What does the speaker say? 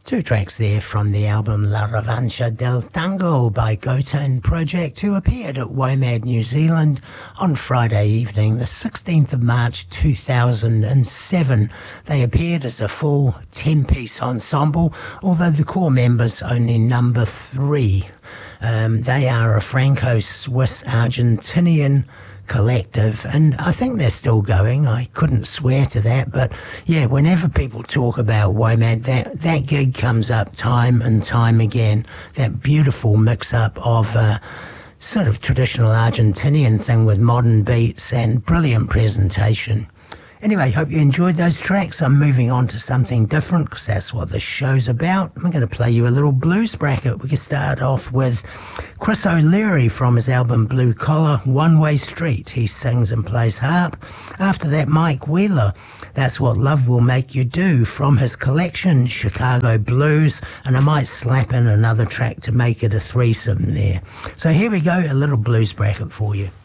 Two tracks there from the album La Revancha del Tango by Gotan Project, who appeared at WOMAD New Zealand on Friday evening, the 16th of March 2007. They appeared as a full 10-piece ensemble, although the core members only number 3. They are a Franco-Swiss-Argentinian collective, and I think they're still going. I couldn't swear to that, but yeah, whenever people talk about WOMAD, that gig comes up time and time again. That beautiful mix-up of sort of traditional Argentinian thing with modern beats and brilliant presentation. Anyway, hope you enjoyed those tracks. I'm moving on to something different because that's what this show's about. I'm going to play you a little blues bracket. We can start off with Chris O'Leary from his album Blue Collar, One Way Street. He sings and plays harp. After that, Mike Wheeler, That's What Love Will Make You Do, from his collection Chicago Blues. And I might slap in another track to make it a threesome there. So here we go, a little blues bracket for you.